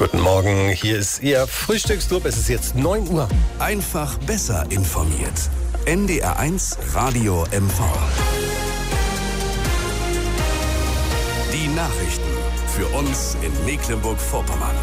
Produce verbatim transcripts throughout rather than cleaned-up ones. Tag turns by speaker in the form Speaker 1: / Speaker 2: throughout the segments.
Speaker 1: Guten Morgen, hier ist Ihr Frühstücksclub. Es ist jetzt neun Uhr.
Speaker 2: Einfach besser informiert. N D R eins Radio M V. Die Nachrichten für uns in Mecklenburg-Vorpommern.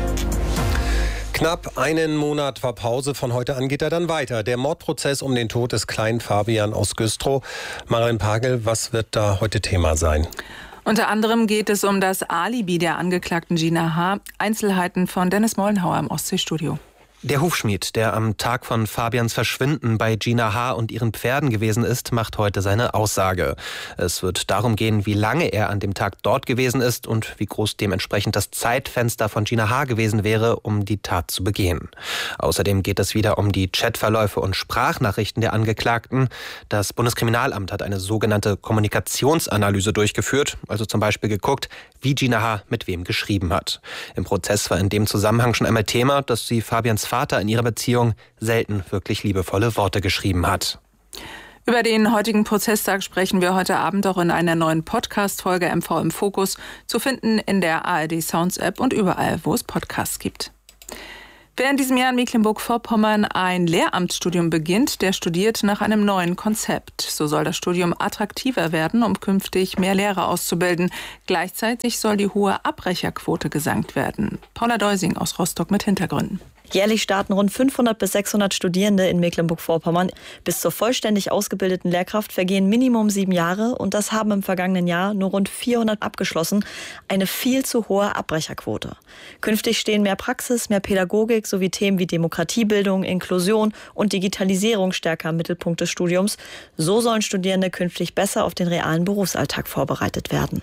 Speaker 1: Knapp einen Monat war Pause. Von heute an geht er dann weiter. Der Mordprozess um den Tod des kleinen Fabian aus Güstrow. Marilyn Pagel, was wird da heute Thema sein?
Speaker 3: Unter anderem geht es um das Alibi der Angeklagten Gina H. Einzelheiten von Dennis Mollenhauer im Ostseestudio.
Speaker 4: Der Hufschmied, der am Tag von Fabians Verschwinden bei Gina H. und ihren Pferden gewesen ist, macht heute seine Aussage. Es wird darum gehen, wie lange er an dem Tag dort gewesen ist und wie groß dementsprechend das Zeitfenster von Gina H. gewesen wäre, um die Tat zu begehen. Außerdem geht es wieder um die Chatverläufe und Sprachnachrichten der Angeklagten. Das Bundeskriminalamt hat eine sogenannte Kommunikationsanalyse durchgeführt, also zum Beispiel geguckt, wie Gina H. mit wem geschrieben hat. Im Prozess war in dem Zusammenhang schon einmal Thema, dass sie Fabians Vater in ihrer Beziehung selten wirklich liebevolle Worte geschrieben hat.
Speaker 3: Über den heutigen Prozesstag sprechen wir heute Abend auch in einer neuen Podcast-Folge M V im Fokus, zu finden in der A R D Sounds App und überall, wo es Podcasts gibt. Wer in diesem Jahr in Mecklenburg-Vorpommern ein Lehramtsstudium beginnt, der studiert nach einem neuen Konzept. So soll das Studium attraktiver werden, um künftig mehr Lehrer auszubilden. Gleichzeitig soll die hohe Abbrecherquote gesenkt werden. Paula Deusing aus Rostock mit Hintergründen.
Speaker 5: Jährlich starten rund fünfhundert bis sechshundert Studierende in Mecklenburg-Vorpommern. Bis zur vollständig ausgebildeten Lehrkraft vergehen Minimum sieben Jahre und das haben im vergangenen Jahr nur rund vierhundert abgeschlossen. Eine viel zu hohe Abbrecherquote. Künftig stehen mehr Praxis, mehr Pädagogik sowie Themen wie Demokratiebildung, Inklusion und Digitalisierung stärker im Mittelpunkt des Studiums. So sollen Studierende künftig besser auf den realen Berufsalltag vorbereitet werden.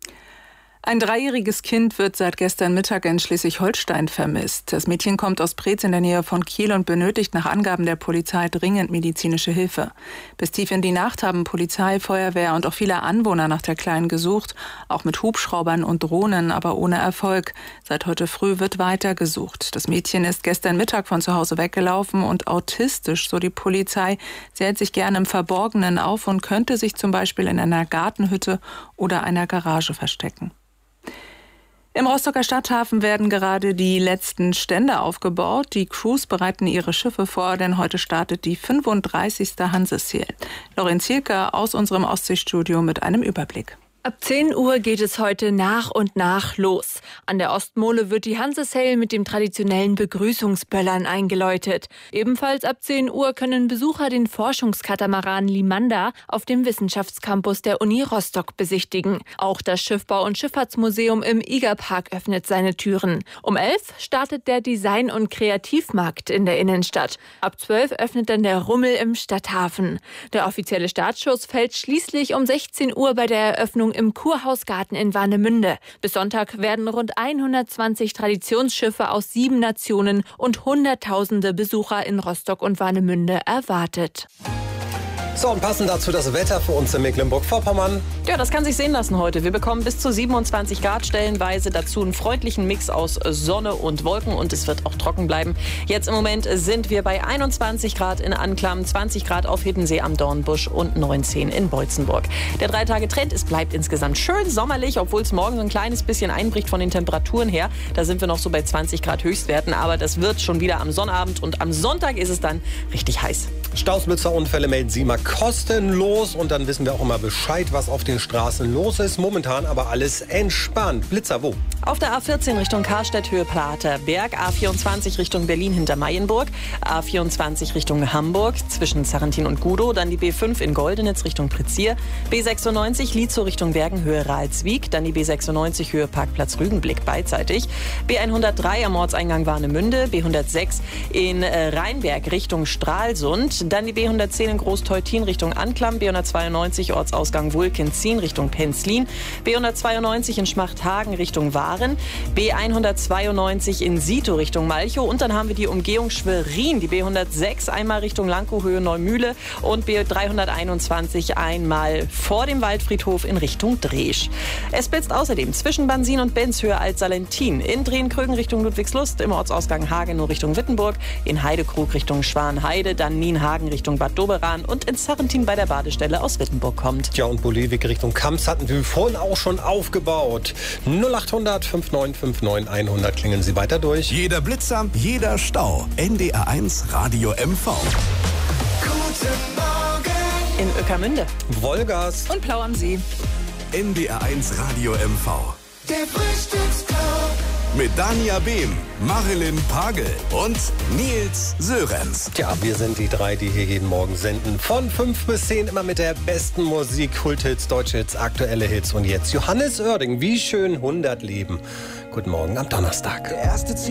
Speaker 3: Ein dreijähriges Kind wird seit gestern Mittag in Schleswig-Holstein vermisst. Das Mädchen kommt aus Preetz in der Nähe von Kiel und benötigt nach Angaben der Polizei dringend medizinische Hilfe. Bis tief in die Nacht haben Polizei, Feuerwehr und auch viele Anwohner nach der Kleinen gesucht, auch mit Hubschraubern und Drohnen, aber ohne Erfolg. Seit heute früh wird weiter gesucht. Das Mädchen ist gestern Mittag von zu Hause weggelaufen und autistisch, so die Polizei. Sie hält sich gerne im Verborgenen auf und könnte sich zum Beispiel in einer Gartenhütte oder einer Garage verstecken. Im Rostocker Stadthafen werden gerade die letzten Stände aufgebaut. Die Crews bereiten ihre Schiffe vor, denn heute startet die fünfunddreißigste Hanse-Sail. Lorenz Zielke aus unserem Ostseestudio mit einem Überblick.
Speaker 6: Ab zehn Uhr geht es heute nach und nach los. An der Ostmole wird die Hanse-Sail mit dem traditionellen Begrüßungsböllern eingeläutet. Ebenfalls ab zehn Uhr können Besucher den Forschungskatamaran Limanda auf dem Wissenschaftscampus der Uni Rostock besichtigen. Auch das Schiffbau- und Schifffahrtsmuseum im Igerpark öffnet seine Türen. Um elf startet der Design- und Kreativmarkt in der Innenstadt. Ab zwölf öffnet dann der Rummel im Stadthafen. Der offizielle Startschuss fällt schließlich um sechzehn Uhr bei der Eröffnung im Kurhausgarten in Warnemünde. Bis Sonntag werden rund hundertzwanzig Traditionsschiffe aus sieben Nationen und Hunderttausende Besucher in Rostock und Warnemünde erwartet.
Speaker 1: So, und passend dazu das Wetter für uns in Mecklenburg-Vorpommern.
Speaker 7: Ja, das kann sich sehen lassen heute. Wir bekommen bis zu siebenundzwanzig Grad stellenweise, dazu einen freundlichen Mix aus Sonne und Wolken und es wird auch trocken bleiben. Jetzt im Moment sind wir bei einundzwanzig Grad in Anklam, zwanzig Grad auf Hiddensee am Dornbusch und neunzehn in Beutzenburg. Der Drei-Tage-Trend, es bleibt insgesamt schön sommerlich, obwohl es morgen so ein kleines bisschen einbricht von den Temperaturen her. Da sind wir noch so bei zwanzig Grad Höchstwerten, aber das wird schon wieder am Sonnabend und am Sonntag ist es dann richtig heiß.
Speaker 1: Stausblitzerunfälle melden Sie mal kostenlos und dann wissen wir auch immer Bescheid, was auf den Straßen los ist. Momentan aber alles entspannt. Blitzer, wo?
Speaker 7: Auf der A vierzehn Richtung Karstedt, Höhe Platerberg, A vierundzwanzig Richtung Berlin hinter Maienburg, A vierundzwanzig Richtung Hamburg zwischen Sarrentin und Gudow, dann die B fünf in Goldenitz Richtung Prizier, B sechsundneunzig Lietzow Richtung Bergen, Höhe Ralswiek, dann die B sechsundneunzig Höhe Parkplatz Rügenblick beidseitig, B hundertdrei am Ortseingang Warnemünde, B hundertsechs in Rheinberg Richtung Stralsund, dann die B hundertzehn in Großteutin Richtung Anklam, B hundertzweiundneunzig Ortsausgang Wulkenzien Richtung Penzlin, B hundertzweiundneunzig in Schmachthagen Richtung Waren, B hundertzweiundneunzig in Sito Richtung Malchow und dann haben wir die Umgehung Schwerin, die B hundertsechs einmal Richtung Lankow Höhe Neumühle und B dreihunderteinundzwanzig einmal vor dem Waldfriedhof in Richtung Dreesch. Es blitzt außerdem zwischen Bansin und Benz Höhe Alt-Salentin, in Drehen-Krögen Richtung Ludwigslust, im Ortsausgang Hagenow Richtung Wittenburg, in Heidekrug Richtung Schwanheide, dann Nienhagen Hagen Richtung Bad Doberan und in Sarrentin bei der Badestelle aus Wittenburg kommt.
Speaker 1: Ja, und Bolivik Richtung Kamps hatten wir vorhin auch schon aufgebaut. null acht hundert fünfundneunzig neunundfünfzig hundert klingeln Sie weiter durch.
Speaker 2: Jeder Blitzer, jeder Stau. N D R eins Radio M V.
Speaker 8: Guten Morgen.
Speaker 7: In Ueckermünde.
Speaker 1: Wolgast.
Speaker 3: Und Plau am See.
Speaker 2: N D R eins Radio M V.
Speaker 8: Der Frühstücksclub.
Speaker 2: Mit Dania Behm, Marilyn Pagel und Nils Sörenz.
Speaker 1: Tja, wir sind die drei, die hier jeden Morgen senden. Von fünf bis zehn immer mit der besten Musik, Kulthits, deutsche Hits, aktuelle Hits. Und jetzt Johannes Oerding, wie schön hundert Leben. Guten Morgen am Donnerstag.
Speaker 8: Der erste